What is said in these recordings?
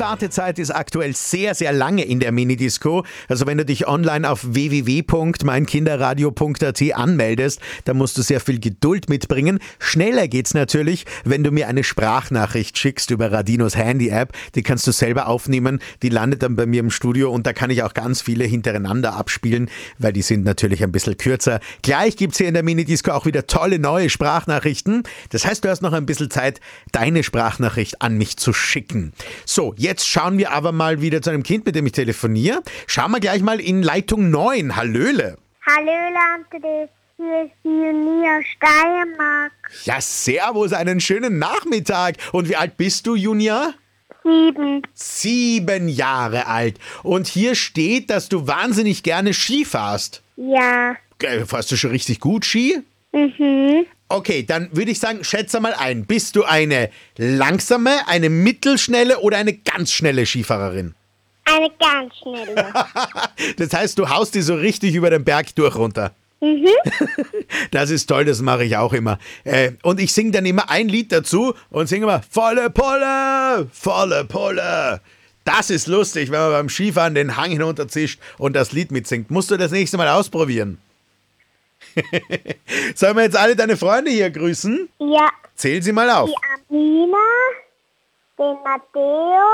Wartezeit ist aktuell sehr, sehr lange in der Minidisco. Also wenn du dich online auf www.meinkinderradio.at anmeldest, dann musst du sehr viel Geduld mitbringen. Schneller geht's natürlich, wenn du mir eine Sprachnachricht schickst über Radinos Handy-App. Die kannst du selber aufnehmen, die landet dann bei mir im Studio und da kann ich auch ganz viele hintereinander abspielen, weil die sind natürlich ein bisschen kürzer. Gleich gibt's hier in der Minidisco auch wieder tolle neue Sprachnachrichten. Das heißt, du hast noch ein bisschen Zeit, deine Sprachnachricht an mich zu schicken. So, jetzt schauen wir aber mal wieder zu einem Kind, mit dem ich telefoniere. Schauen wir gleich mal in Leitung 9. Hallöle. Hallöle, André. Hier ist die Junia Steiermark. Ja, servus, einen schönen Nachmittag. Und wie alt bist du, Junia? 7. 7 Jahre alt. Und hier steht, dass du wahnsinnig gerne Ski fährst. Ja. Fährst du schon richtig gut Ski? Mhm. Okay, dann würde ich sagen, schätze mal ein. Bist du eine langsame, eine mittelschnelle oder eine ganz schnelle Skifahrerin? Eine ganz schnelle. Das heißt, du haust die so richtig über den Berg durch runter. Mhm. Das ist toll, das mache ich auch immer. Und ich singe dann immer ein Lied dazu und singe immer volle Pulle, volle Pulle. Das ist lustig, wenn man beim Skifahren den Hang hinunterzischt und das Lied mitsingt. Musst du das nächste Mal ausprobieren. Sollen wir jetzt alle deine Freunde hier grüßen? Ja. Zähl sie mal auf. Die Amina, den Matteo,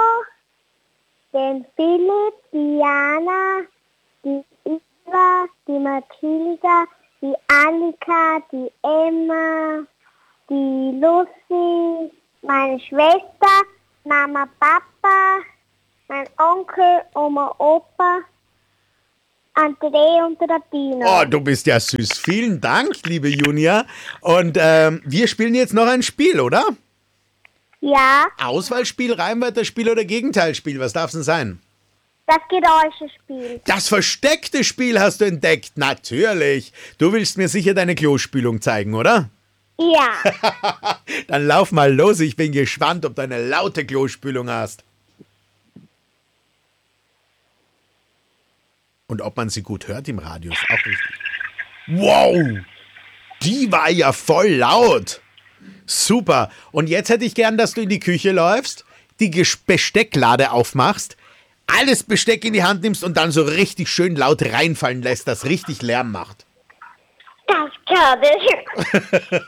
den Philipp, die Jana, die Eva, die Mathilda, die Annika, die Emma, die Lucy, meine Schwester, Mama, Papa, mein Onkel, Oma, Opa, André und Rabino. Oh, du bist ja süß. Vielen Dank, liebe Junia. Und wir spielen jetzt noch ein Spiel, oder? Ja, Auswahlspiel, Reimwörterspiel oder Gegenteilspiel? Was darf es denn sein? das Geräuschespiel. Das versteckte Spiel hast du entdeckt. Natürlich. Du willst mir sicher deine Klospülung zeigen, oder? Ja. Dann lauf mal los. Ich bin gespannt, ob du eine laute Klospülung hast. Und ob man sie gut hört im Radio, ist auch richtig. Wow, die war ja voll laut. Super. Und jetzt hätte ich gern, dass du in die Küche läufst, die Bestecklade aufmachst, alles Besteck in die Hand nimmst und dann so richtig schön laut reinfallen lässt, das richtig Lärm macht. Das kann ich.